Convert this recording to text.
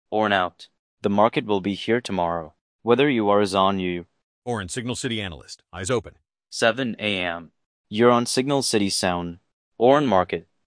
Orn out. The market will be here tomorrow. Whether you are on you. Orn, Signal City Analyst. Eyes open. 7 a.m. You're on Signal City Sound. Orn Market.